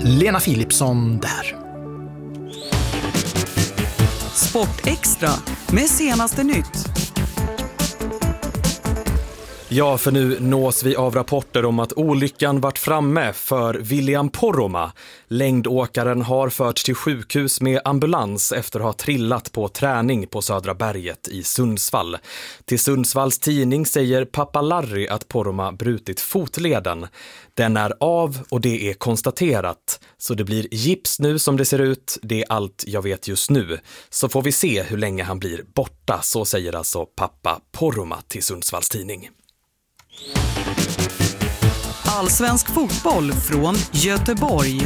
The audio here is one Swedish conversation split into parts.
Lena Philipsson där. Sportextra med senaste nytt. Ja, för nu nås vi av rapporter om att olyckan varit framme för William Poromaa. Längdåkaren har förts till sjukhus med ambulans efter att ha trillat på träning på Södra berget i Sundsvall. Till Sundsvalls tidning säger pappa Larry att Poromaa brutit fotleden. Den är av och det är konstaterat. Så det blir gips nu som det ser ut. Det är allt jag vet just nu. Så får vi se hur länge han blir borta, så säger alltså pappa Poromaa till Sundsvalls tidning. Allsvensk fotboll från Göteborg.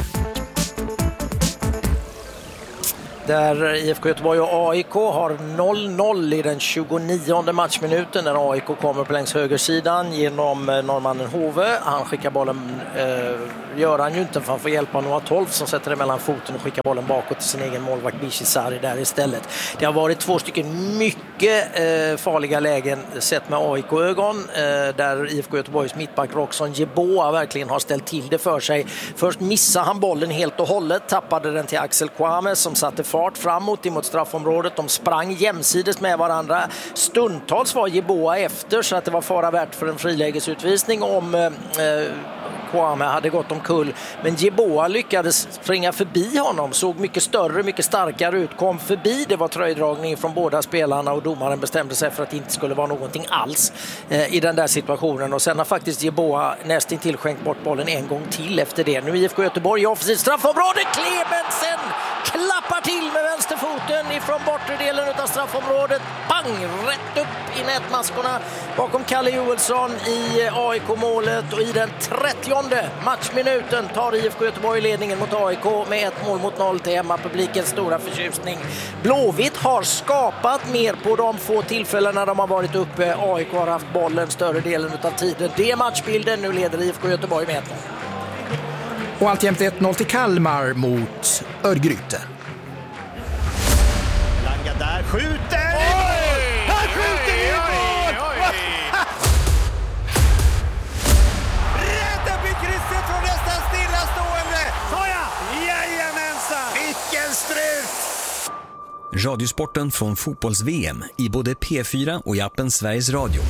Där IFK Göteborg och AIK har 0-0 i den 29:e matchminuten när AIK kommer på längs högersidan genom norrmannen Hove. Han skickar bollen, gör han ju inte för han får hjälpa Noah Tolf som sätter det mellan foten och skickar bollen bakåt till sin egen målvakt Bishizari där istället. Det har varit 2 stycken mycket farliga lägen sett med AIK-ögon där IFK Göteborgs mittback Roxon Jeboa verkligen har ställt till det för sig. Först missade han bollen helt och hållet, tappade den till Axel Kwame som satte fart framåt emot straffområdet. De sprang jämsides med varandra. Stundtals var Jeboa efter så att det var fara värt för en frilägesutvisning om Kwame hade gått omkull. Men Jeboa lyckades springa förbi honom. Såg mycket större, mycket starkare ut. Kom förbi. Det var tröjdragning från båda spelarna och domaren bestämde sig för att det inte skulle vara någonting alls i den där situationen. Och sen har faktiskt Jeboa nästintill skänkt bort bollen en gång till efter det. Nu IFK Göteborg i offensivt straffområde. Klemensen klappar till med vänsterfoten ifrån bortre delen av straffområdet. Bang! Rätt upp i nätmaskorna bakom Kalle Joelsson i AIK-målet. Och i den 30:e matchminuten tar IFK Göteborg ledningen mot AIK med 1-0 till hemmapublikens stora förtjusning. Blåvitt har skapat mer på de få tillfällen när de har varit uppe. AIK har haft bollen större delen av tiden. Det är matchbilden. Nu leder IFK Göteborg med 1-0. Och alltjämt 1-0 till Kalmar mot Örgryte. Langa där, skjuter! Han skjuter i mål! Rädda vid krysset från nästan stillastående! Såja! Jajamensan! Vilken strut! Radiosporten från fotbolls-VM i både P4 och i appen Sveriges Radio.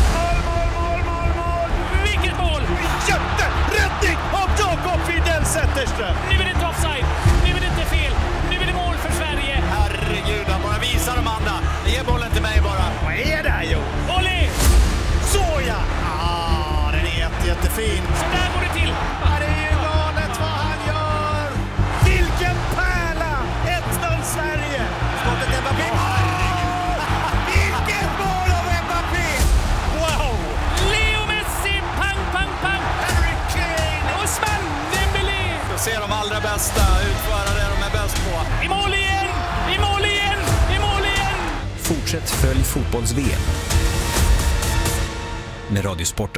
Vilket mål! Jätte! Räddning av Jakob Fidel Zetterström! Nu är det inte offside, nu är det inte fel, nu är det mål för Sverige. Herregud, han bara visar de andra. Ge bollen till mig bara. Vad är det här, Jo? Olli! Såja! Den är jättefin. Så där går det till. Det är ju galet vad han gör! Vilken pärla! 1-0 Sverige! Skottet är Mbappé. Vilket mål av Mbappé! Wow! Leo Messi, pang, pang, pang. Harry Kane! Osman Dembélé. Då ser de allra bästa utföra det de är bäst på. I mål igen, i mål igen, i mål igen. Fortsätt följ fotbolls-VM med Radiosporten.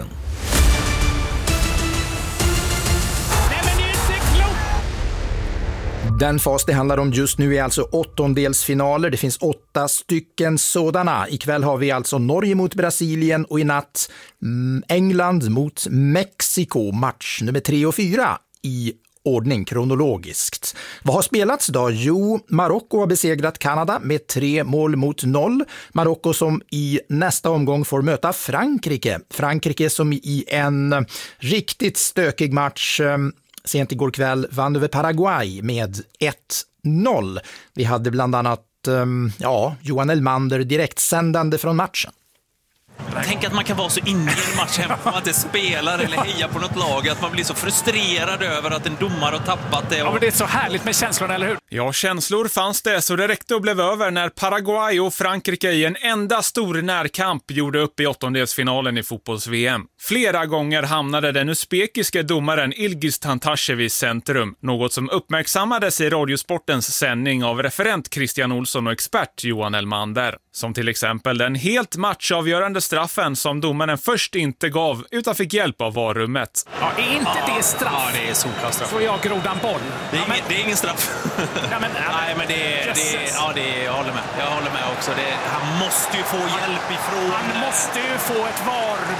Nej men det är inte klokt. Den fas det handlar om just nu är alltså åttondelsfinaler. Det finns 8 stycken sådana. Ikväll har vi alltså Norge mot Brasilien och i natt England mot Mexiko. Match nummer 3 och 4 i ordning kronologiskt. Vad har spelats då? Jo, Marocko har besegrat Kanada med 3-0. Marocko som i nästa omgång får möta Frankrike. Frankrike som i en riktigt stökig match sent igår kväll vann över Paraguay med 1-0. Vi hade bland annat Johan Elmander direktsändande från matchen. Tänk att man kan vara så inne i en match hemma, att man inte spelar eller hejar på något lag, att man blir så frustrerad över att en domare har tappat det. Ja men det är så härligt med känslorna, eller hur? Ja, känslor fanns det så det räckte och blev över när Paraguay och Frankrike i en enda stor närkamp gjorde upp i åttondelsfinalen i fotbolls-VM. Flera gånger hamnade den uzbekiske domaren Ilgiz Tantashev i centrum, något som uppmärksammades i Radiosportens sändning av referent Christian Olsson och expert Johan Elmander. Som till exempel den helt matchavgörande straffen som domaren först inte gav utan fick hjälp av varummet. Ja, är inte det straff? Ja, det är solklar straff. Får jag grodan boll? Det är ingen straff. Nej, men jag håller med också. Han måste ju få hjälp ifrån. Han måste ju få ett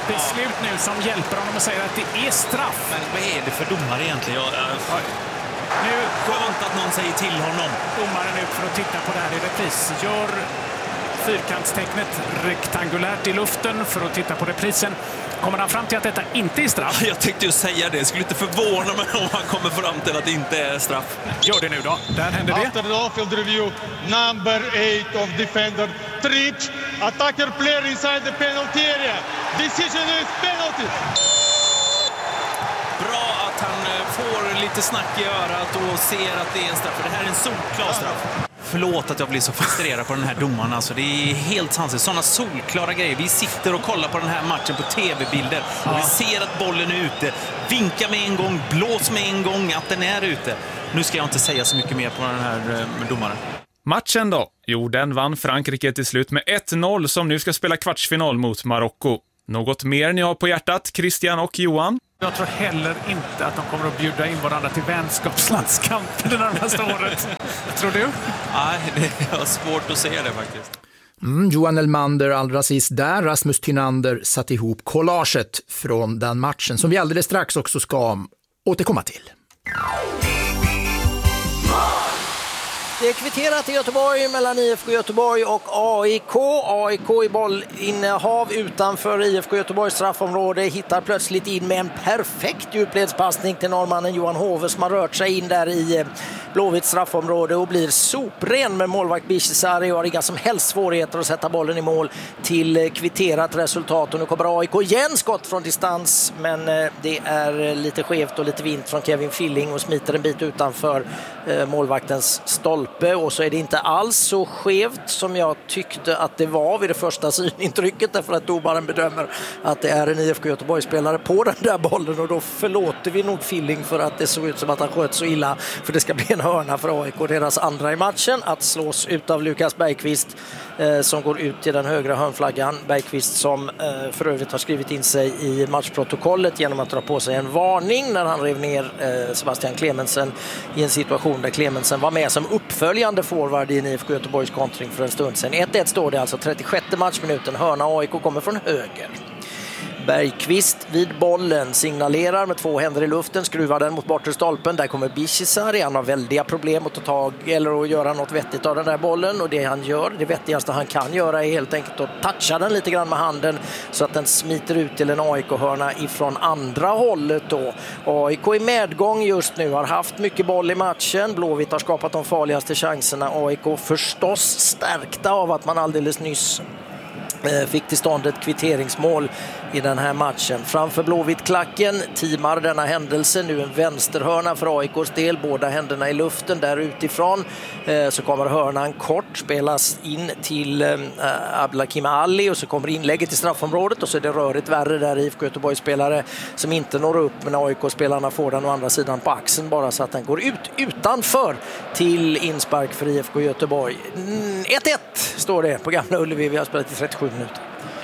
VAR-beslut nu som hjälper honom och säger att det är straff. Men vad är det för domare egentligen? Nu Skönt att någon säger till honom. domaren ut för att titta på det här i repris. Gör fyrkantstecknet rektangulärt i luften för att titta på reprisen. Kommer han fram till att detta inte är straff? Jag tänkte ju säga det. Jag skulle inte förvåna mig om han kommer fram till att det inte är straff. Gör det nu då. Där händer det. After the off-field review, number 8 of defender tripped, attacker player inside the penalty area. Decision is penalty. Bra att han får lite snack i örat och ser att det är en straff. För det här är en solklar straff. Förlåt att jag blir så frustrerad på den här domaren. Alltså, det är helt sanslöst. Sådana solklara grejer. Vi sitter och kollar på den här matchen på tv-bilder. Och vi ser att bollen är ute. Vinka med en gång, blås med en gång att den är ute. Nu ska jag inte säga så mycket mer på den här domaren. Matchen då? Jo, den vann Frankrike till slut med 1-0 som nu ska spela kvartsfinal mot Marocko. Något mer ni har på hjärtat, Christian och Johan? Jag tror heller inte att de kommer att bjuda in varandra till vänskapslandskampen det närmaste året. Tror du? Nej, det är svårt att se det faktiskt. Johan Elmander allra sist där. Rasmus Tynander satt ihop collaget från den matchen som vi alldeles strax också ska återkomma till. Det är kvitterat i Göteborg mellan IFK Göteborg och AIK. AIK i bollinnehav utanför IFK Göteborgs straffområde hittar plötsligt in med en perfekt djupledspassning till norrmannen Johan Hove som har rört sig in där i Blåvitts straffområde och blir sopren med målvakt Bishizari och har inga som helst svårigheter att sätta bollen i mål till kvitterat resultat. Och nu kommer AIK igen, skott från distans, men det är lite skevt och lite vint från Kevin Filling och smiter en bit utanför målvaktens stolpe, och så är det inte alls så skevt som jag tyckte att det var vid det första synintrycket, därför att domaren bedömer att det är en IFK Göteborg-spelare på den där bollen, och då förlåter vi nog Filling för att det såg ut som att han sköt så illa, för det ska bli en hörna för AIK, deras andra i matchen, att slås ut av Lukas Bergqvist som går ut till den högra hörnflaggan. Bergqvist som för övrigt har skrivit in sig i matchprotokollet genom att dra på sig en varning när han rev ner Sebastian Clemensen i en situation där Clemensen var med som uppföljande forward i IFK Göteborgs kontring för en stund sedan. 1-1 står det alltså, 36 matchminuten, hörna, AIK kommer från höger. Bergqvist vid bollen signalerar med två händer i luften, skruvar den mot bortre stolpen. Där kommer Bishizari, han har väldiga problem att ta tag eller att göra något vettigt av den där bollen, och det han gör, det vettigaste han kan göra är helt enkelt att toucha den lite grann med handen så att den smiter ut till en AIK-hörna ifrån andra hållet då. AIK i medgång just nu, har haft mycket boll i matchen. Blåvitt har skapat de farligaste chanserna. AIK förstås stärkta av att man alldeles nyss fick till stånd ett kvitteringsmål i den här matchen. Framför Blåvitt-klacken teamar denna händelse nu en vänsterhörna för AIKs del, båda händerna i luften där utifrån. Så kommer hörnan kort, spelas in till Abdelhakim Ali, och så kommer inlägget i straffområdet, och så är det rörigt värre där IFK Göteborg-spelare som inte når upp, men AIK-spelarna får den å andra sidan på axeln bara så att den går ut utanför till inspark för IFK Göteborg. 1-1 står det på Gamla Ullevi, vi har spelat i 37 minuter.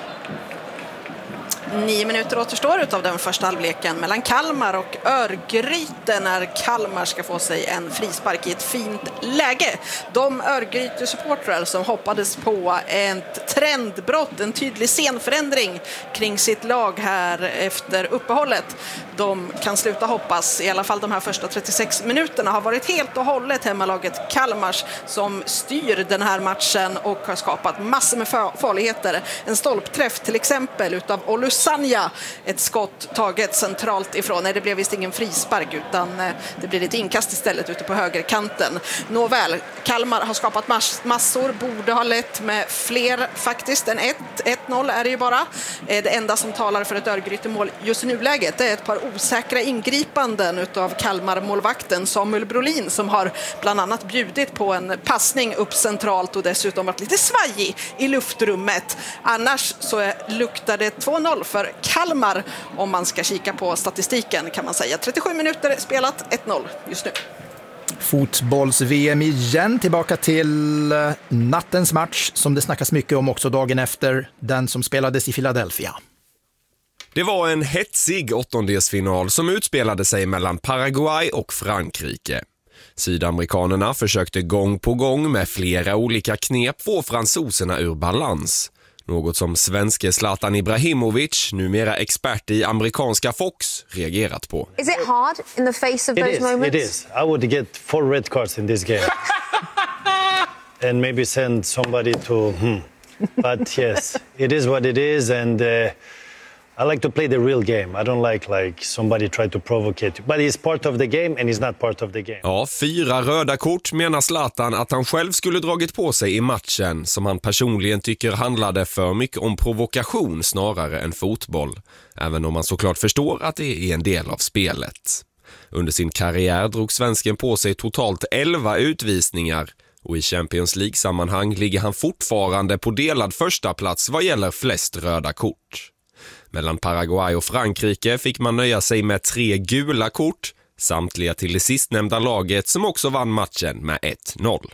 9 minuter återstår utav den första halvleken mellan Kalmar och Örgryte när Kalmar ska få sig en frispark i ett fint läge. De Örgryte-supportrar som hoppades på ett trendbrott, en tydlig scenförändring kring sitt lag här efter uppehållet, de kan sluta hoppas. I alla fall de här första 36 minuterna har varit helt och hållet hemmalaget Kalmars som styr den här matchen och har skapat massor med farligheter. En stolpträff till exempel utav Olusanya, ett skott taget centralt ifrån. Nej, det blev visst ingen frispark utan det blir ett inkast istället ute på högerkanten. Nåväl, Kalmar har skapat massor, borde ha lett med fler faktiskt än 1-0 är det ju bara. Det enda som talar för ett Örgryte-mål just i nuläget är ett par osäkra ingripanden utav Kalmar-målvakten Samuel Brolin som har bland annat bjudit på en passning upp centralt och dessutom varit lite svajig i luftrummet. Annars så luktar det 2-0 för Kalmar om man ska kika på statistiken kan man säga. 37 minuter spelat, 1-0 just nu. Fotbolls-VM igen, tillbaka till nattens match som det snackas mycket om också dagen efter, den som spelades i Philadelphia. Det var en hetsig åttondelsfinal som utspelade sig mellan Paraguay och Frankrike. Sydamerikanerna försökte gång på gång med flera olika knep få fransoserna ur balans. Något som svenske Zlatan Ibrahimovic, numera expert i amerikanska Fox, reagerat på. Is it hard in the face of those moments? It is. I would get 4 red cards in this game. And maybe send somebody to... But yes, it is what it is, and I like to play the real game. I don't like somebody try to provocate. But he's part of the game and he's not part of the game. Ja, 4 röda kort menar Zlatan att han själv skulle dragit på sig i matchen, som han personligen tycker handlade för mycket om provokation snarare än fotboll. Även om man såklart förstår att det är en del av spelet. Under sin karriär drog svensken på sig totalt 11 utvisningar. Och i Champions League-sammanhang ligger han fortfarande på delad första plats vad gäller flest röda kort. Mellan Paraguay och Frankrike fick man nöja sig med 3 gula kort, samtliga till det sistnämnda laget som också vann matchen med 1-0.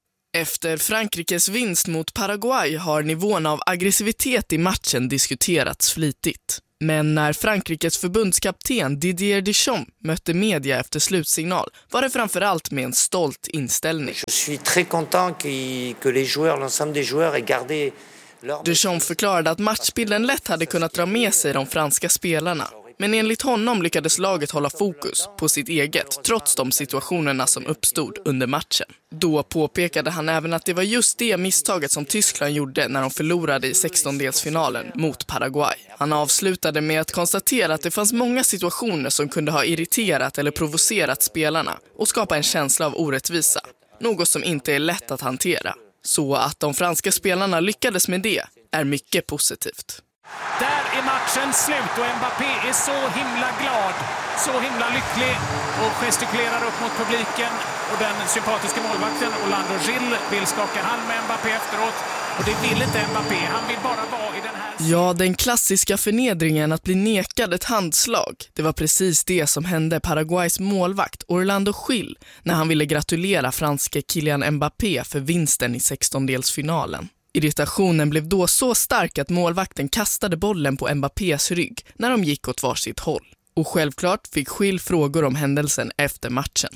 Efter Frankrikes vinst mot Paraguay har nivån av aggressivitet i matchen diskuterats flitigt. Men när Frankrikes förbundskapten Didier Deschamps mötte media efter slutsignal var det framförallt med en stolt inställning. Je suis très content que les joueurs, l'ensemble des joueurs aient gardé leur... Deschamps förklarade att matchbilden lätt hade kunnat dra med sig de franska spelarna. Men enligt honom lyckades laget hålla fokus på sitt eget, trots de situationerna som uppstod under matchen. Då påpekade han även att det var just det misstaget som Tyskland gjorde när de förlorade i 16-delsfinalen mot Paraguay. Han avslutade med att konstatera att det fanns många situationer som kunde ha irriterat eller provocerat spelarna och skapa en känsla av orättvisa. Något som inte är lätt att hantera. Så att de franska spelarna lyckades med det är mycket positivt. Där är matchen slut och Mbappé är så himla glad, så himla lycklig och gestikulerar upp mot publiken. Och den sympatiska målvakten Orlando Gil vill skaka hand med Mbappé efteråt. Och det vill inte Mbappé, han vill bara vara i den här... Ja, den klassiska förnedringen att bli nekad ett handslag. Det var precis det som hände Paraguays målvakt Orlando Gil när han ville gratulera franske Kylian Mbappé för vinsten i 16-delsfinalen. Irritationen blev då så stark att målvakten kastade bollen på Mbappés rygg när de gick åt varsitt håll. Och självklart fick Gil frågor om händelsen efter matchen.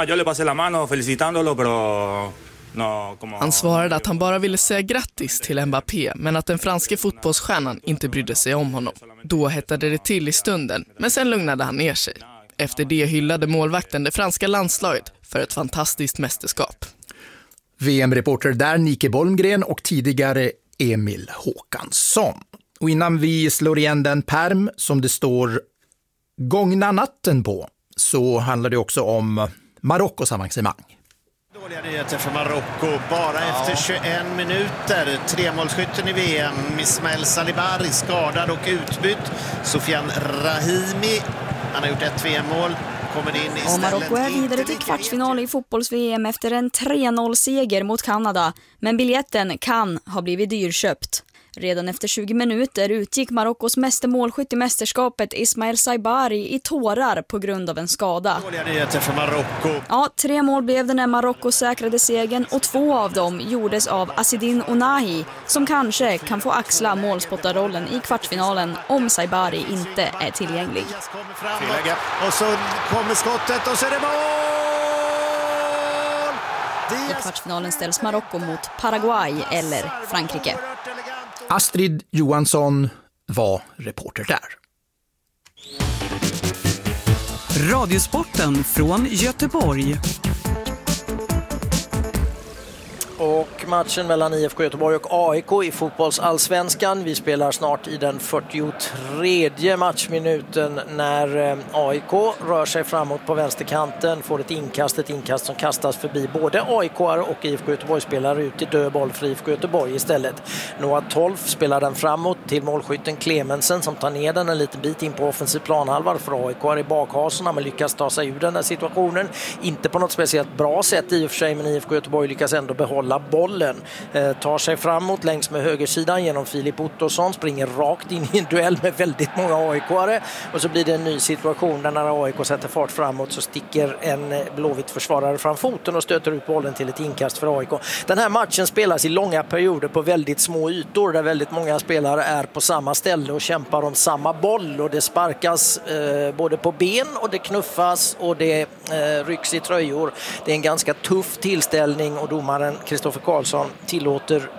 Han svarade att han bara ville säga grattis till Mbappé, men att den franske fotbollsstjärnan inte brydde sig om honom. Då hettade det till i stunden, men sen lugnade han ner sig. Efter det hyllade målvakten det franska landslaget för ett fantastiskt mästerskap. VM-reporter där Nike Bolmgren och tidigare Emil Håkansson. Och innan vi slår igen den perm som det står gångna natten på, så handlar det också om Marockos avancemang. Dåliga nyheter för Marocko. Bara efter 21 minuter. 3-målsskytten i VM. Ismail Salibari skadad och utbytt. Sofian Rahimi, han har gjort ett VM-mål. Och Marocko är vidare till kvartsfinal i fotbolls-VM efter en 3-0-seger mot Kanada. Men biljetten kan ha blivit dyrköpt. Redan efter 20 minuter utgick Marockos mästermålskytt i mästerskapet Ismail Saibari i tårar på grund av en skada. Dåliga nyheter för Marocko. Ja, 3 mål blev det när Marocko säkrade segern och 2 av dem gjordes av Asidin Ounahi som kanske kan få axla målspottarrollen i kvartsfinalen om Saibari inte är tillgänglig. Och så kommer skottet och så är det mål! I kvartsfinalen ställs Marocko mot Paraguay eller Frankrike. Astrid Johansson var reporter där. Radiosporten från Göteborg. Och matchen mellan IFK Göteborg och AIK i fotbollsallsvenskan. Vi spelar snart i den 43:e matchminuten när AIK rör sig framåt på vänsterkanten. Får ett inkast som kastas förbi både AIK och IFK Göteborg spelar ut i dödboll för IFK Göteborg istället. Noah Tolf spelar den framåt till målskytten Clemensen som tar ner den en liten bit in på offensiv planhalva för AIK är i bakhasorna men lyckas ta sig ur den här situationen. Inte på något speciellt bra sätt i och för sig, men IFK Göteborg lyckas ändå behålla bollen. Tar sig framåt längs med högersidan genom Filip Ottosson, springer rakt in i en duell med väldigt många AIK-are och så blir det en ny situation där när AIK sätter fart framåt så sticker en blåvitt försvarare fram foten och stöter ut bollen till ett inkast för AIK. Den här matchen spelas i långa perioder på väldigt små ytor där väldigt många spelare är på samma ställe och kämpar om samma boll och det sparkas både på ben och det knuffas och det rycks i tröjor. Det är en ganska tuff tillställning och domaren Kristoffer Karlsson tillåter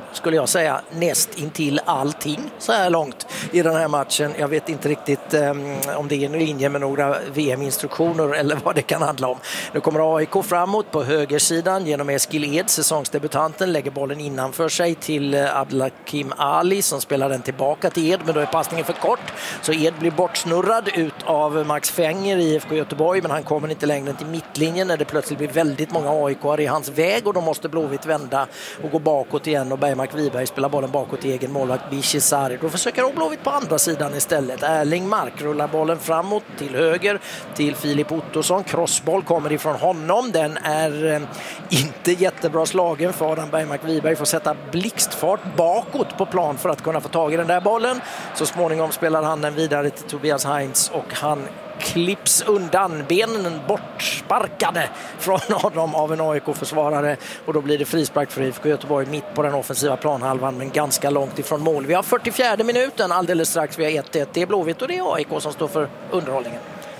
skulle jag säga, näst intill allting så här långt i den här matchen. Jag vet inte riktigt om det är en linje med några VM-instruktioner eller vad det kan handla om. Nu kommer AIK framåt på högersidan genom Eskil Ed, säsongsdebutanten, lägger bollen innanför sig till Abdelhakim Ali som spelar den tillbaka till Ed, men då är passningen för kort så Ed blir bortsnurrad ut av Max Fenger i IFK Göteborg, men han kommer inte längre till mittlinjen när det plötsligt blir väldigt många AIK i hans väg och då måste Blåvitt vända och gå bakåt igen och Bergmark Wiberg spelar bollen bakåt till egen målvakt Bishizari. Då försöker Blåvitt på andra sidan istället. Erling Mark rullar bollen framåt till höger till Filip Ottosson. Crossboll kommer ifrån honom. Den är inte jättebra slagen för Adam Bergmark Wiberg får sätta blixtfart bakåt på plan för att kunna få tag i den där bollen. Så småningom spelar han den vidare till Tobias Heinz och han klipps undan, benen bortsparkade från Adam av en AIK-försvarare och då blir det frispark för IFK Göteborg mitt på den offensiva planhalvan men ganska långt ifrån mål. Vi har 44 minuten, alldeles strax vi har 1-1. Det är Blåvitt och det är AIK som står för underhållningen.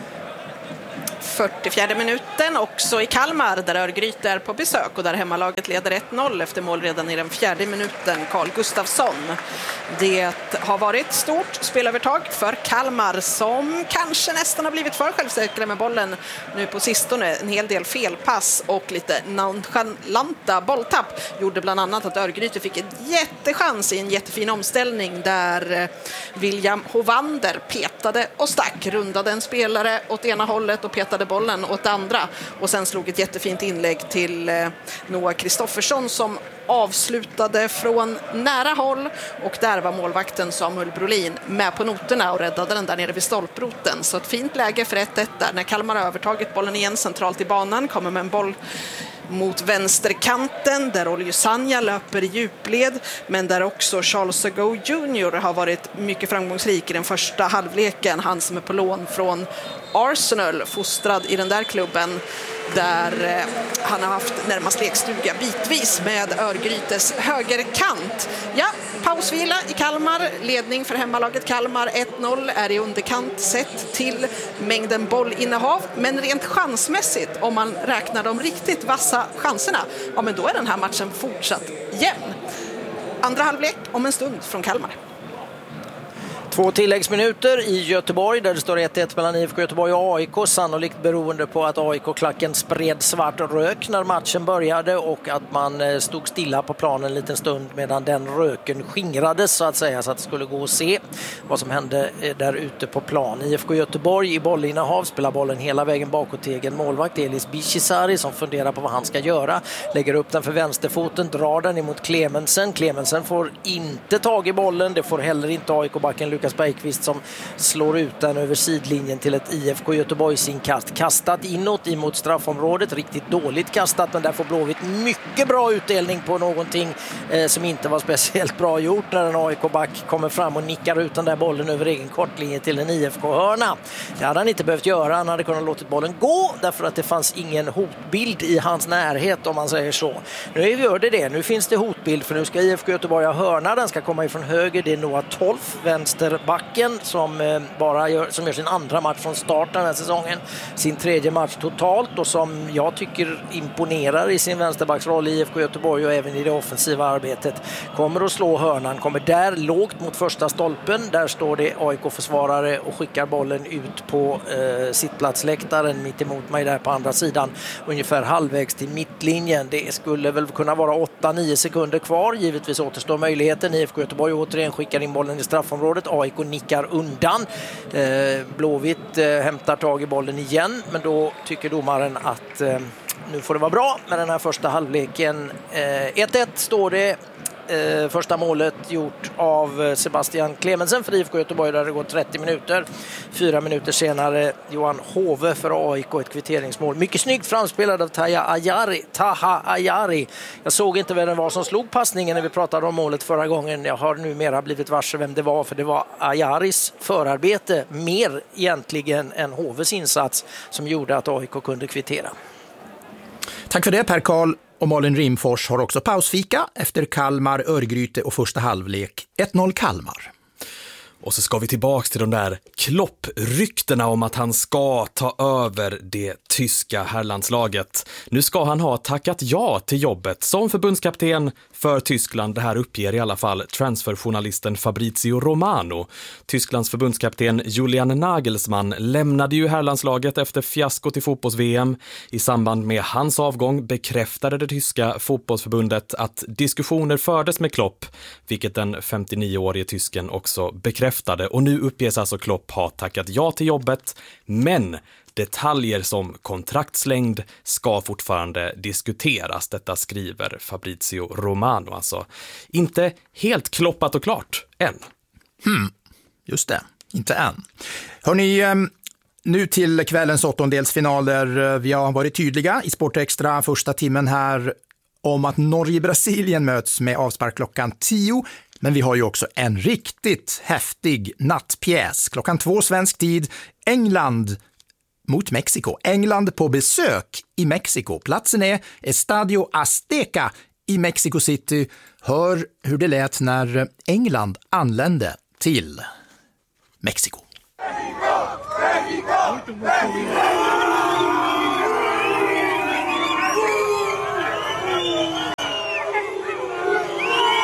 44 minuten också i Kalmar där Örgryte är på besök och där hemmalaget leder 1-0 efter mål redan i den 4:e minuten. Carl Gustafsson. Det har varit stort spelövertag för Kalmar som kanske nästan har blivit för självsäkra med bollen nu på sistone. En hel del felpass och lite nonchalanta bolltapp gjorde bland annat att Örgryte fick en jättechans i en jättefin omställning där William Hovander petade och stack, rundade en spelare åt ena hållet och petade bollen åt andra och sen slog ett jättefint inlägg till Noah Kristoffersson som avslutade från nära håll och där var målvakten Samuel Brolin med på noterna och räddade den där nere vid stolproten. Så ett fint läge för 1-1 där när Kalmar har övertagit bollen igen centralt i banan, kommer med en boll mot vänsterkanten där Olju Sanja löper i djupled men där också Charles Ago Jr. har varit mycket framgångsrik i den första halvleken. Han som är på lån från Arsenal, fostrad i den där klubben där han har haft närmast lekstuga bitvis med Örgrytes högerkant. Ja, pausvila i Kalmar, ledning för hemmalaget Kalmar 1-0 är i underkant sett till mängden bollinnehav, men rent chansmässigt om man räknar de riktigt vassa chanserna, ja men då är den här matchen fortsatt jämn. Andra halvlek om en stund från Kalmar. 2 tilläggsminuter i Göteborg där det står 1-1 mellan IFK Göteborg och AIK, sannolikt beroende på att AIK-klacken spred svart rök när matchen började och att man stod stilla på planen en liten stund medan den röken skingrades så att säga, så att det skulle gå att se vad som hände där ute på plan. IFK Göteborg i bollinnehav spelar bollen hela vägen bakåt till egen målvakt Elis Bishizari som funderar på vad han ska göra, lägger upp den för vänsterfoten, drar den emot Clemensen. Clemensen får inte tag i bollen, det får heller inte AIK-backen Lukas Bergqvist som slår ut den över sidlinjen till ett IFK Göteborgs inkast. Kastat inåt emot straffområdet, riktigt dåligt kastat, men där får Blåvitt mycket bra utdelning på någonting som inte var speciellt bra gjort när en AIK-back kommer fram och nickar ut den där bollen över egen kortlinje till en IFK-hörna. Det hade han inte behövt göra, han hade kunnat låtit bollen gå därför att det fanns ingen hotbild i hans närhet om man säger så. Nu gör det, nu finns det hotbild för nu ska IFK Göteborg ha hörna, den ska komma ifrån höger, det är Noah Tolf, vänsterbacken som gör sin andra match från start den här säsongen, sin 3:e match totalt och som jag tycker imponerar i sin vänsterbacksroll i IFK Göteborg och även i det offensiva arbetet. Kommer att slå hörnan, kommer där lågt mot första stolpen, där står det AIK-försvarare och skickar bollen ut på sittplatsläktaren mitt emot mig där på andra sidan, ungefär halvvägs till mittlinjen. Det skulle väl kunna vara 8-9 sekunder kvar, givetvis återstår möjligheten. IFK Göteborg återigen skickar in bollen i straffområdet, AIK nickar undan. Blåvitt hämtar tag i bollen igen, men då tycker domaren att nu får det vara bra med den här första halvleken. 1-1 står det. Första målet gjort av Sebastian Clemensen för IFK Göteborg där det går 30 minuter. 4 minuter senare Johan Hove för AIK, ett kvitteringsmål. Mycket snyggt framspelad av Taha Ayari. Jag såg inte vem det var som slog passningen när vi pratade om målet förra gången. Jag har numera blivit varse vem det var, för det var Ayaris förarbete mer egentligen än Hoves insats som gjorde att AIK kunde kvittera. Tack för det Per-Karl. Och Malin Rimfors har också pausfika efter Kalmar, Örgryte och första halvlek. 1-0 Kalmar. Och så ska vi tillbaka till de där Klopp-ryktena om att han ska ta över det tyska herrlandslaget. Nu ska han ha tackat ja till jobbet som förbundskapten för Tyskland. Det här uppger i alla fall transferjournalisten Fabrizio Romano. Tysklands förbundskapten Julian Nagelsmann lämnade ju herrlandslaget efter fiaskot i fotbolls-VM. I samband med hans avgång bekräftade det tyska fotbollsförbundet att diskussioner fördes med Klopp, vilket den 59-årige tysken också bekräftade. Och nu uppges alltså Klopp ha tackat ja till jobbet, men detaljer som kontraktslängd ska fortfarande diskuteras. Detta skriver Fabrizio Romano. Alltså inte helt kloppat och klart än. Just det, inte än. Hörrni, nu till kvällens åttondelsfinaler. Vi har varit tydliga i Sportextra första timmen här om att Norge-Brasilien möts med avspark klockan 10. Men vi har ju också en riktigt häftig nattpjäs. Klockan 2 svensk tid, England mot Mexiko. England på besök i Mexiko. Platsen är Estadio Azteca i Mexico City. Hör hur det lät när England anlände till Mexiko. Mexico! Mexico! Mexico!